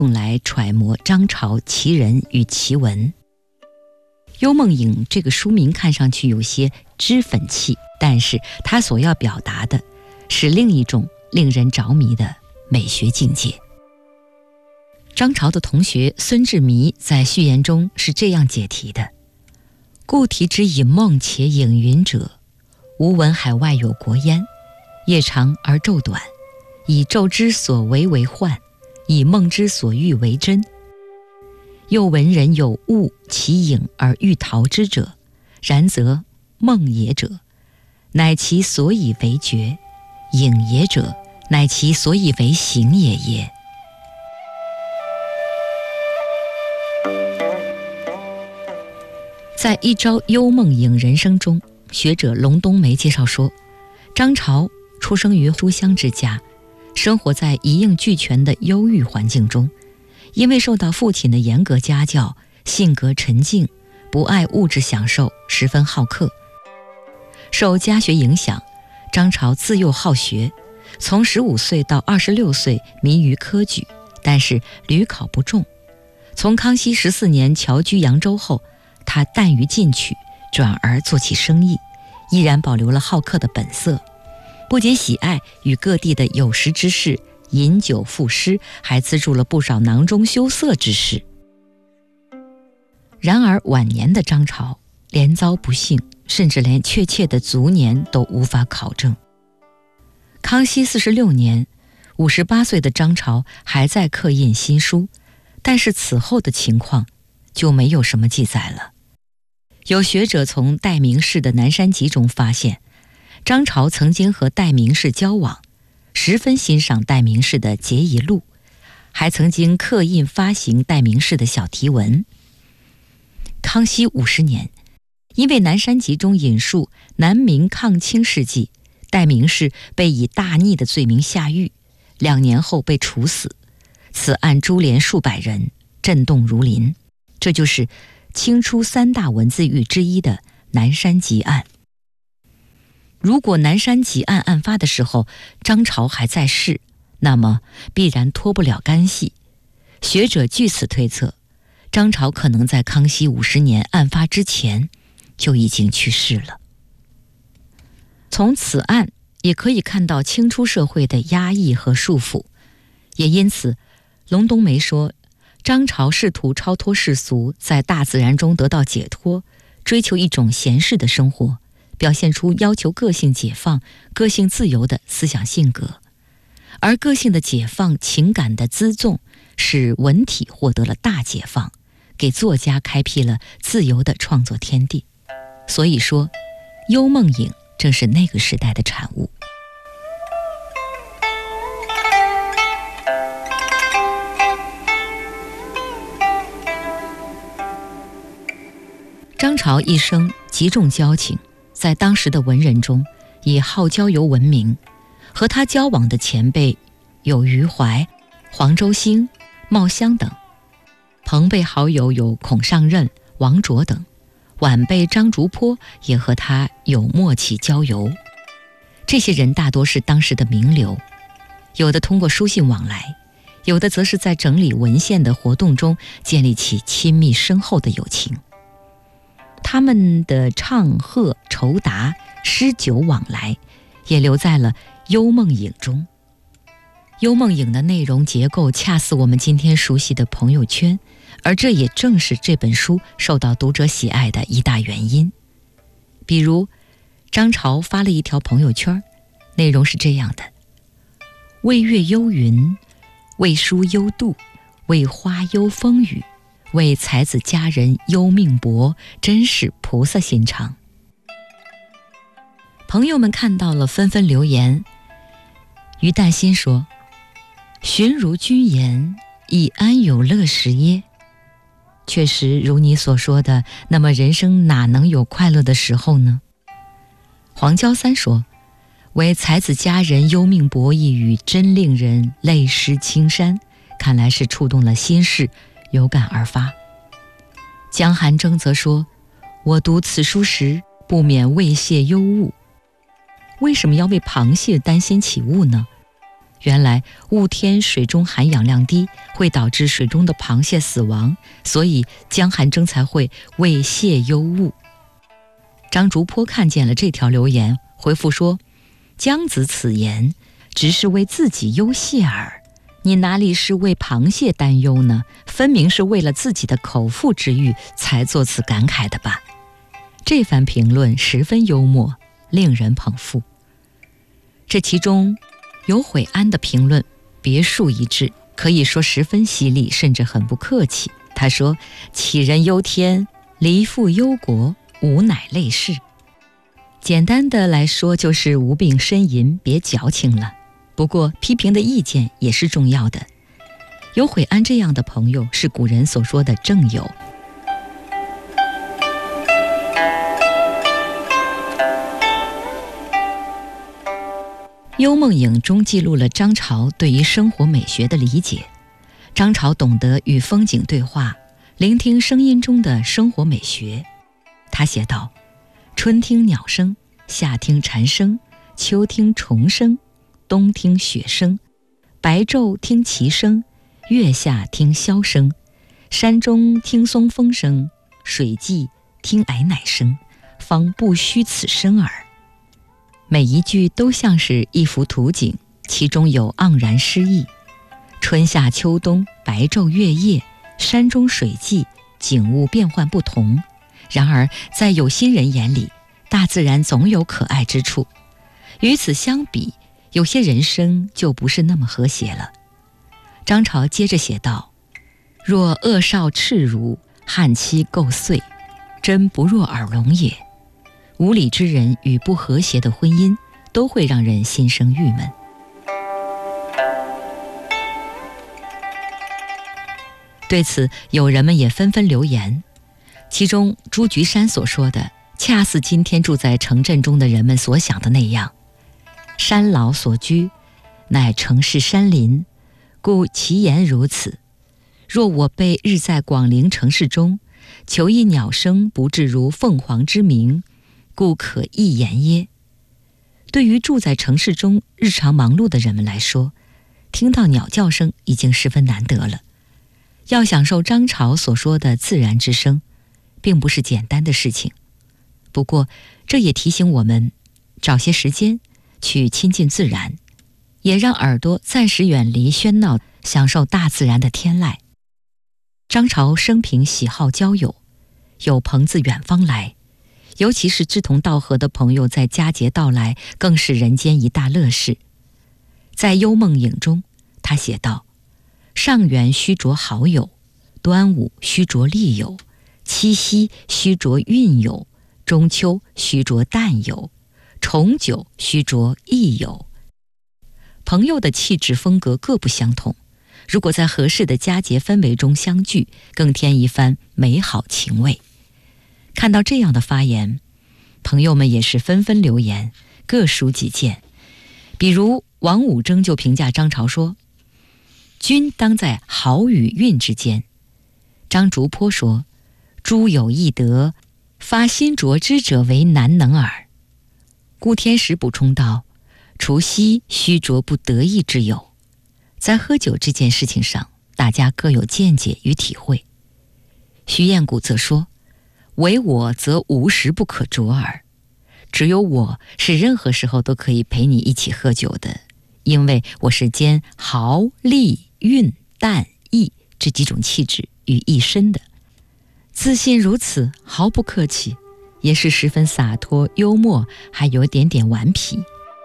用来揣摩张潮其人与其文。幽梦影这个书名看上去有些脂粉气，但是它所要表达的是另一种令人着迷的美学境界。张潮的同学孙志弥在序言中是这样解题的：故题之以梦且影云者，吾闻海外有国焉，夜长而昼短，以昼之所为为幻，以梦之所欲为真。又闻人有悟其影而欲逃之者，然则梦也者，乃其所以为觉；影也者，乃其所以为形也耶。在一朝幽梦影人生中，学者龙冬梅介绍说，张潮出生于书香之家，生活在一应俱全的优郁环境中，因为受到父亲的严格家教，性格沉静，不爱物质享受，十分好客。受家学影响，张潮自幼好学，从15岁到26岁迷于科举，但是屡考不中。从康熙14年侨居扬州后，他淡于进取，转而做起生意，依然保留了好客的本色，不仅喜爱与各地的有识之士饮酒赋诗，还资助了不少囊中羞涩之事。然而晚年的张潮连遭不幸，甚至连确切的卒年都无法考证。康熙46年，58岁的张潮还在刻印新书，但是此后的情况就没有什么记载了。有学者从戴名士的南山集中发现，张潮曾经和戴名士交往，十分欣赏戴名士的节遗录，还曾经刻印发行戴名士的小题文。康熙50年，因为南山集中引述南明抗清事迹，戴名士被以大逆的罪名下狱，2年后被处死。此案株连数百人，震动如林。这就是清初3大文字狱之一的南山集案。如果南山集案案发的时候张潮还在世，那么必然脱不了干系。学者据此推测，张潮可能在康熙50年案发之前就已经去世了。从此案也可以看到清初社会的压抑和束缚，也因此龙冬梅说，张潮试图超脱世俗，在大自然中得到解脱，追求一种闲适的生活，表现出要求个性解放、个性自由的思想性格。而个性的解放、情感的滋纵，使文体获得了大解放，给作家开辟了自由的创作天地。所以说，幽梦影正是那个时代的产物。张潮一生极重交情，在当时的文人中以好交游闻名，和他交往的前辈有余怀、黄周星、茂香等，朋辈好友有孔尚任、王卓等，晚辈张竹坡也和他有默契交游。这些人大多是当时的名流，有的通过书信往来，有的则是在整理文献的活动中建立起亲密深厚的友情。他们的唱和酬答、诗酒往来也留在了幽梦影中。幽梦影的内容结构恰似我们今天熟悉的朋友圈，而这也正是这本书受到读者喜爱的一大原因。比如张潮发了一条朋友圈，内容是这样的：为月忧云，为书忧度，为花忧风雨，为才子佳人忧命薄，真是菩萨心肠。朋友们看到了纷纷留言。于淡心说，寻如君言，亦安有乐时耶？确实如你所说的，那么人生哪能有快乐的时候呢？黄娇三说，为才子佳人忧命薄一语，真令人泪湿青衫，看来是触动了心事，有感而发。江寒征则说，我读此书时不免为蟹忧物。为什么要为螃蟹担心起雾呢？ 原来雾天水中含氧量低，会导致水中的螃蟹死亡，所以江寒征才会为蟹忧物。张竹坡看见了这条留言，回复说：江子此言只是为自己忧蟹耳，你哪里是为螃蟹担忧呢？分明是为了自己的口腹之欲才作此感慨的吧。这番评论十分幽默，令人捧腹。这其中有悔安的评论别树一帜，可以说十分犀利，甚至很不客气。他说：杞人忧天，离父忧国，吾乃类似。简单的来说就是无病呻吟，别矫情了。不过批评的意见也是重要的。有悔安这样的朋友是古人所说的正友。幽梦影中记录了张潮对于生活美学的理解。张潮懂得与风景对话，聆听声音中的生活美学。他写道：春听鸟声，夏听蝉声，秋听虫声，冬听雪声，白昼听旗声，月下听箫声，山中听松风声，水际听矮奶声，方不虚此声耳。每一句都像是一幅图景，其中有盎然诗意。春夏秋冬，白昼月夜，山中水际，景物变幻不同。然而在有心人眼里，大自然总有可爱之处。与此相比，有些人生就不是那么和谐了。张潮接着写道：若恶少赤如，汉妻构碎，真不若耳聋也。无理之人与不和谐的婚姻都会让人心生郁闷。对此，友人们也纷纷留言，其中朱菊山所说的恰似今天住在城镇中的人们所想的那样：山老所居，乃城市山林，故其言如此。若我辈日在广陵城市中，求一鸟声不至如凤凰之鸣，故可一言耶。对于住在城市中日常忙碌的人们来说，听到鸟叫声已经十分难得了。要享受张潮所说的自然之声，并不是简单的事情。不过这也提醒我们找些时间去亲近自然，也让耳朵暂时远离喧闹，享受大自然的天籁。张潮生平喜好交友，有朋自远方来，尤其是志同道合的朋友在佳节到来，更是人间一大乐事。在《幽梦影》中，他写道：上元须着好友，端午须着利友，七夕须着运友，中秋须着淡友，重九须着益友。朋友的气质风格各不相同，如果在合适的佳节氛围中相聚，更添一番美好情味。看到这样的发言，朋友们也是纷纷留言，各抒己见。比如王武征就评价张潮说：君当在好与运之间。张竹坡说：诸有易得，发心着之者为难能耳。顾天时补充道：除夕须着不得意之友。在喝酒这件事情上，大家各有见解与体会。徐彦谷则说：唯我则无时不可着耳。只有我是任何时候都可以陪你一起喝酒的，因为我是兼豪利运淡逸这几种气质于一身的。自信如此，毫不客气，也是十分洒脱幽默，还有点点顽皮。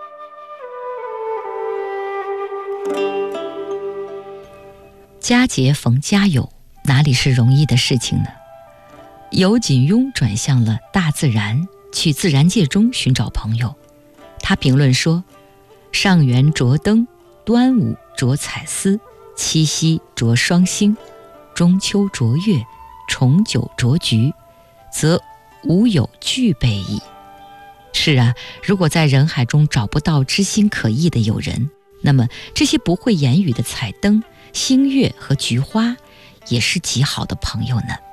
佳节逢佳友，哪里是容易的事情呢？尤锦庸转向了大自然，去自然界中寻找朋友。他评论说：上元着灯，端午着彩丝，七夕着双星，中秋着月，重九着菊，则无有具备矣。是啊，如果在人海中找不到知心可意的友人，那么这些不会言语的彩灯、星月和菊花也是极好的朋友呢。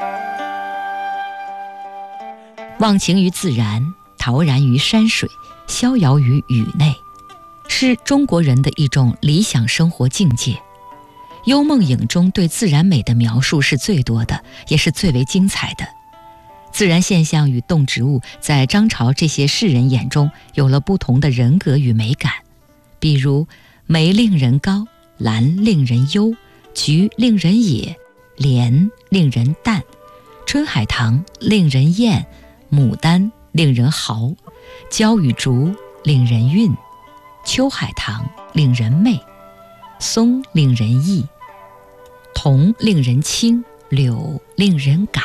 忘情于自然，陶然于山水， 逍遥于宇内，是中国人的一种理想生活境界。幽梦影中对自然美的描述是最多的，也是最为精彩的。自然现象与动植物在张潮这些士人眼中有了不同的人格与美感，比如梅令人高，兰令人幽，菊令人野，莲令人淡，春海棠令人艳，牡丹令人豪，椒与竹令人韵，秋海棠令人媚，松令人意，桐令人清，柳令人感。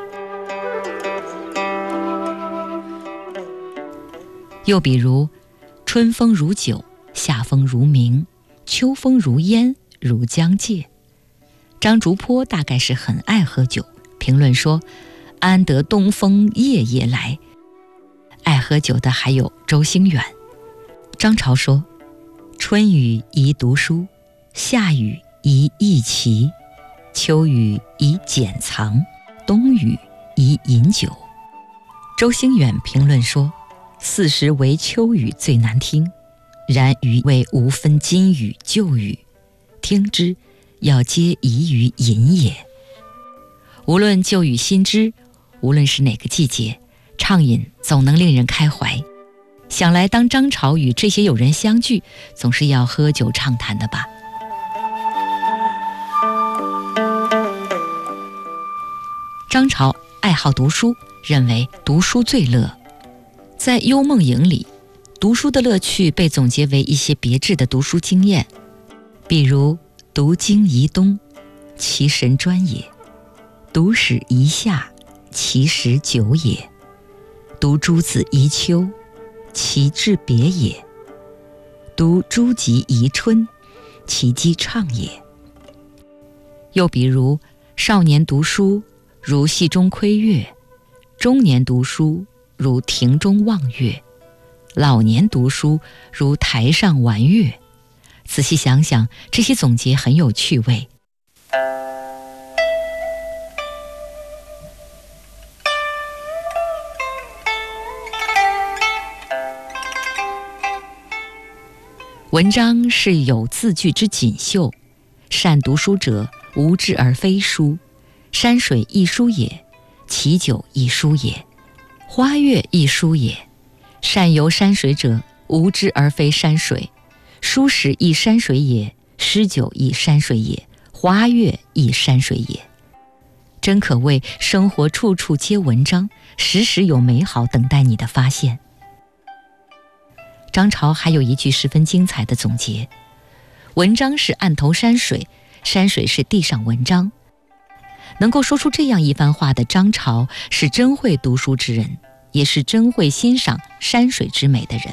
又比如春风如酒，夏风如茗，秋风如烟，如江界。张竹坡大概是很爱喝酒，评论说安得东风夜夜来。爱喝酒的还有周兴远。张潮说，春雨宜读书，夏雨宜逸棋，秋雨宜简藏，冬雨宜饮酒。周兴远评论说，40为秋雨最难听，然余谓无分今雨旧雨，听之要皆宜于饮也。无论旧与新知，无论是哪个季节，畅饮总能令人开怀。想来当张潮与这些友人相聚，总是要喝酒畅谈的吧。张潮爱好读书，认为读书最乐。在《幽梦影》里，读书的乐趣被总结为一些别致的读书经验，比如读经宜冬，其神专也；读史宜夏，其实久也；读诸子宜秋，其志别也；读诸集宜春，其机畅也。又比如少年读书如戏中窥月，中年读书如庭中望月，老年读书如台上玩月。仔细想想，这些总结很有趣味。文章是有字句之锦绣，善读书者无知而非书，山水亦书也，其酒亦书也，花月亦书也。善游山水者无知而非山水，书史亦山水也，诗酒亦山水也，花月亦山水也。真可谓生活处处皆文章，时时有美好等待你的发现。张潮还有一句十分精彩的总结：文章是案头山水，山水是地上文章。能够说出这样一番话的张潮，是真会读书之人，也是真会欣赏山水之美的人。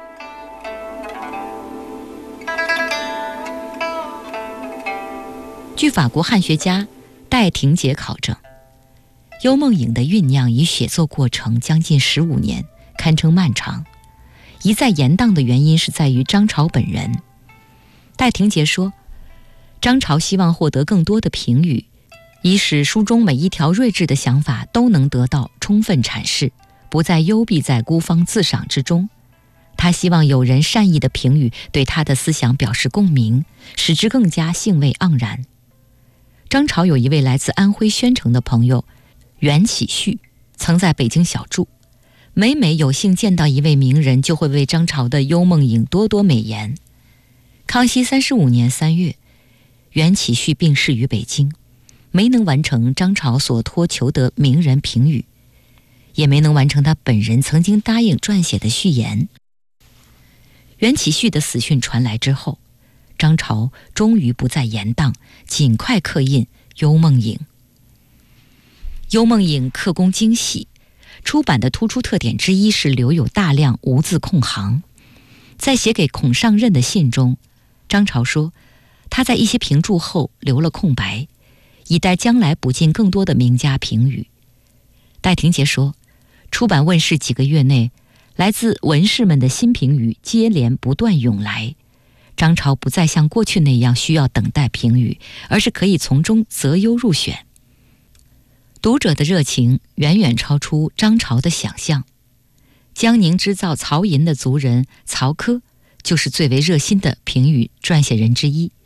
据法国汉学家戴廷杰考证，《幽梦影》的酝酿与写作过程将近15年，堪称漫长。一再延宕的原因是在于张潮本人。戴廷杰说，张潮希望获得更多的评语，以使书中每一条睿智的想法都能得到充分阐释，不再幽闭在孤芳自赏之中。他希望有人善意的评语对他的思想表示共鸣，使之更加兴味盎然。张潮有一位来自安徽宣城的朋友袁启旭，曾在北京小住，每有幸见到一位名人，就会为张潮的《幽梦影》多多美言。康熙35年3月，袁启旭病逝于北京，没能完成张潮所托求的名人评语，也没能完成他本人曾经答应撰写的序言。袁启旭的死讯传来之后，张潮终于不再延宕，尽快刻印《幽梦影》。《幽梦影》刻工精细，出版的突出特点之一是留有大量无字空行。在写给孔尚任的信中，张潮说，他在一些评注后留了空白，以待将来补进更多的名家评语。戴廷杰说，出版问世几个月内，来自文士们的新评语接连不断涌来，张潮不再像过去那样需要等待评语，而是可以从中择优入选。读者的热情远远超出张潮的想象。 江宁织造曹银的族人曹科就是最为热心的评语撰写人之一。